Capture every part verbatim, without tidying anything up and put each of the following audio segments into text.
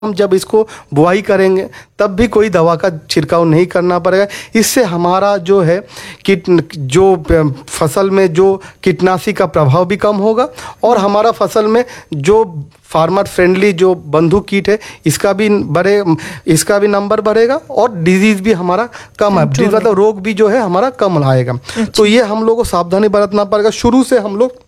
हम जब इसको बुआई करेंगे तब भी कोई दवा का छिड़काव नहीं करना पड़ेगा। इससे हमारा जो है कीट जो फसल में जो कीटनाशी का प्रभाव भी कम होगा और हमारा फसल में जो फार्मर फ्रेंडली जो बंधु कीट है इसका भी बढ़े इसका भी नंबर बढ़ेगा और डिजीज़ भी हमारा कम है, मतलब रोग भी जो है हमारा कम आएगा। तो ये हम लोग को सावधानी बरतना पड़ेगा। शुरू से हम लोग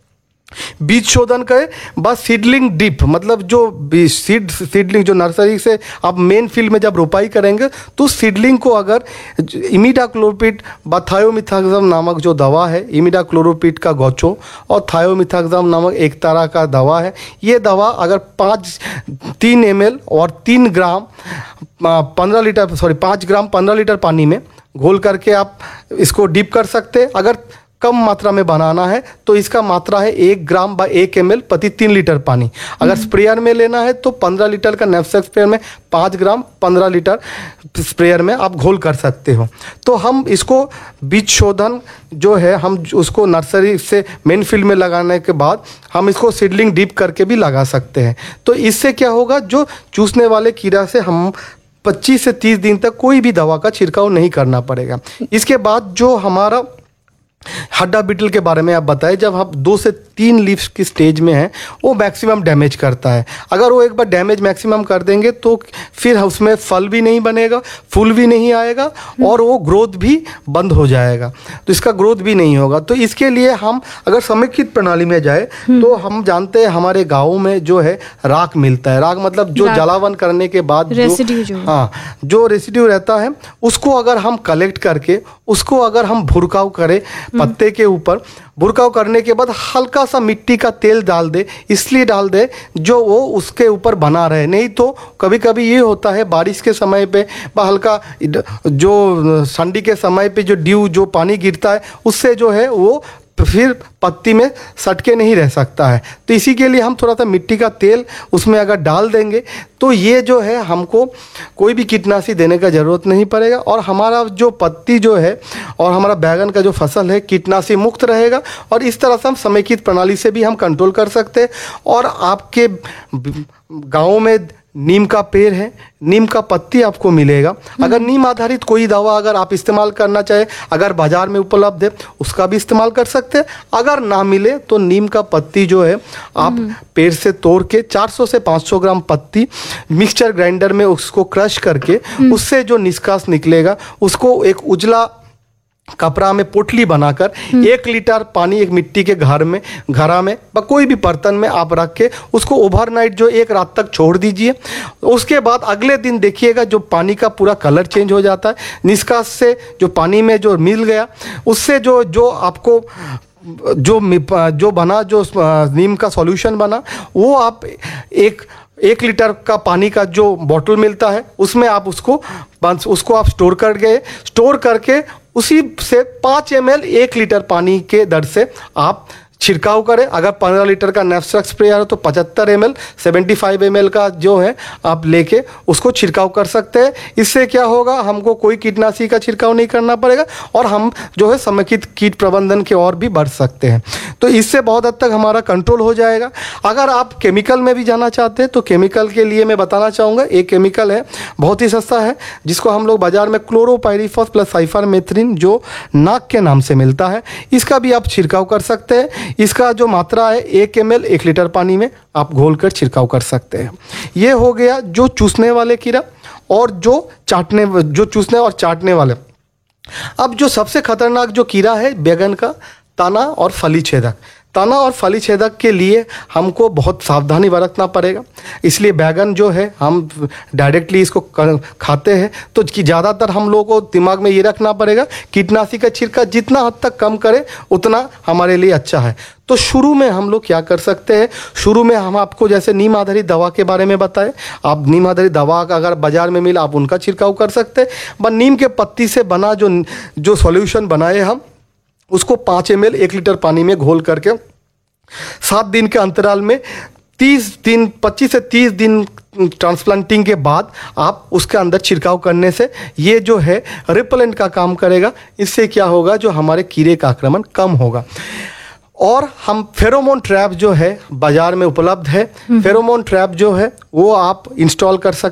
बीज शोधन करें, बस सीडलिंग डिप मतलब जो सीड सीडलिंग जो नर्सरी से आप मेन फील्ड में जब रोपाई करेंगे तो सीडलिंग को अगर इमिडाक्लोपिड व थायोमिथाक्साम नामक जो दवा है, इमिडाक्लोपिड का गोचो और थायोमिथाक्साम नामक एक तरह का दवा है, ये दवा अगर पाँच तीन एम एल और तीन ग्राम पंद्रह लीटर सॉरी पाँच ग्राम पंद्रह लीटर पानी में घोल करके आप इसको डिप कर सकते हैं। अगर कम मात्रा में बनाना है तो इसका मात्रा है एक ग्राम बाई एक एम एल प्रति तीन लीटर पानी। अगर स्प्रेयर में लेना है तो पंद्रह लीटर का नैपसेक स्प्रेयर में पाँच ग्राम पंद्रह लीटर स्प्रेयर में आप घोल कर सकते हो। तो हम इसको बीज शोधन जो है हम उसको नर्सरी से मेन फील्ड में लगाने के बाद हम इसको सीडलिंग डिप करके भी लगा सकते हैं। तो इससे क्या होगा, जो चूसने वाले कीड़ा से हम पच्चीस से तीस दिन तक कोई भी दवा का छिड़काव नहीं करना पड़ेगा। इसके बाद जो हमारा हड्डा बीटल के बारे में आप बताएं, जब हम दो से तीन लीव्स की स्टेज में हैं वो मैक्सिमम डैमेज करता है। अगर वो एक बार डैमेज मैक्सिमम कर देंगे तो फिर उसमें फल भी नहीं बनेगा, फूल भी नहीं आएगा और वो ग्रोथ भी बंद हो जाएगा, तो इसका ग्रोथ भी नहीं होगा। तो इसके लिए हम अगर समेकित प्रणाली में जाए तो हम जानते हैं हमारे गाँव में जो है राख मिलता है। राख मतलब जो जलावन करने के बाद जो, जो हाँ जो रेसिड्यू रहता है उसको अगर हम कलेक्ट करके उसको अगर हम भुरकाव करें पत्ते के ऊपर, भुरकाव करने के बाद हल्का सा मिट्टी का तेल डाल दे, इसलिए डाल दे जो वो उसके ऊपर बना रहे। नहीं तो कभी कभी ये होता है बारिश के समय पे व हल्का जो ठंडी के समय पे जो ड्यू जो पानी गिरता है उससे जो है वो फिर पत्ती में सटके नहीं रह सकता है। तो इसी के लिए हम थोड़ा सा मिट्टी का तेल उसमें अगर डाल देंगे तो ये जो है हमको कोई भी कीटनाशी देने का ज़रूरत नहीं पड़ेगा और हमारा जो पत्ती जो है और हमारा बैगन का जो फसल है कीटनाशी मुक्त रहेगा। और इस तरह से हम समेकित प्रणाली से भी हम कंट्रोल कर सकते हैं। और आपके गाँव में नीम का पेड़ है, नीम का पत्ती आपको मिलेगा। अगर नीम आधारित कोई दवा अगर आप इस्तेमाल करना चाहे, अगर बाजार में उपलब्ध है उसका भी इस्तेमाल कर सकते हैं। अगर ना मिले तो नीम का पत्ती जो है आप पेड़ से तोड़ के चार सौ से पाँच सौ ग्राम पत्ती मिक्सचर ग्राइंडर में उसको क्रश करके उससे जो निष्कास निकलेगा उसको एक उजला कपड़ा में पोटली बनाकर एक लीटर पानी एक मिट्टी के घर में घड़ा में व कोई भी बर्तन में आप रख के उसको ओवरनाइट जो एक रात तक छोड़ दीजिए। उसके बाद अगले दिन देखिएगा जो पानी का पूरा कलर चेंज हो जाता है। निष्कास से जो पानी में जो मिल गया उससे जो जो आपको जो जो बना जो नीम का सॉल्यूशन बना वो आप एक एक लीटर का पानी का जो बॉटल मिलता है उसमें आप उसको उसको आप स्टोर कर गए स्टोर करके उसी से पाँच एम एल एक लीटर पानी के दर से आप छिड़काव करें। अगर पंद्रह लीटर का नैपसेक स्प्रेयर है तो पचहत्तर M L seventy five M L का जो है आप लेके उसको छिड़काव कर सकते हैं। इससे क्या होगा, हमको कोई कीटनाशी का छिड़काव नहीं करना पड़ेगा और हम जो है समेकित कीट प्रबंधन के और भी बढ़ सकते हैं। तो इससे बहुत हद तक हमारा कंट्रोल हो जाएगा। अगर आप केमिकल में भी जाना चाहते हैं तो केमिकल के लिए मैं बताना चाहूँगा, एक केमिकल है बहुत ही सस्ता है जिसको हम लोग बाजार में क्लोरोपाइरीफॉस प्लस साइफरमेथ्रिन जो नाक के नाम से मिलता है, इसका भी आप छिड़काव कर सकते हैं। इसका जो मात्रा है एक एम एल एक लीटर पानी में आप घोल कर छिड़काव कर सकते हैं। ये हो गया जो चूसने वाले कीड़ा और जो चाटने जो चूसने और चाटने वाले। अब जो सबसे खतरनाक जो कीड़ा है बैगन का, तना और फली छेदक। तना और फली छेदक के लिए हमको बहुत सावधानी बरतना पड़ेगा। इसलिए बैगन जो है हम डायरेक्टली इसको खाते हैं तो कि ज़्यादातर हम लोगों को दिमाग में ये रखना पड़ेगा कीटनाशी का छिड़काव जितना हद तक कम करें उतना हमारे लिए अच्छा है। तो शुरू में हम लोग क्या कर सकते हैं, शुरू में हम आपको जैसे नीम आधारित दवा के बारे में बताएं, आप नीम आधारित दवा का अगर बाजार में मिला आप उनका छिड़काव कर सकते हैं। व नीम के पत्ती से बना जो जो सॉल्यूशन बनाए हम उसको पाँच एम एल एक लीटर पानी में घोल करके सात दिन के अंतराल में तीस दिन पच्चीस से तीस दिन ट्रांसप्लांटिंग के बाद आप उसके अंदर छिड़काव करने से ये जो है रिपेलेंट का काम करेगा। इससे क्या होगा, जो हमारे कीड़े का आक्रमण कम होगा। और हम फेरोमोन ट्रैप जो है बाजार में उपलब्ध है। फेरोमोन ट्रैप जो है वो आप इंस्टॉल कर सकते